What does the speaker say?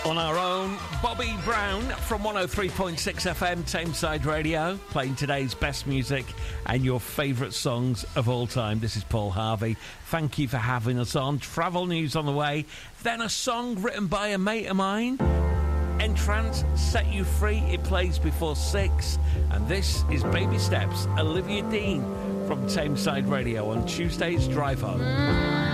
On our own, Bobby Brown from 103.6 FM, Tameside Radio, playing today's best music and your favourite songs of all time. This is Paul Harvey. Thank you for having us on. Travel news on the way. Then a song written by a mate of mine. Entrance, Set You Free. It plays before 6. And this is Baby Steps, Olivia Dean from Tameside Radio on Tuesday's Drive Home.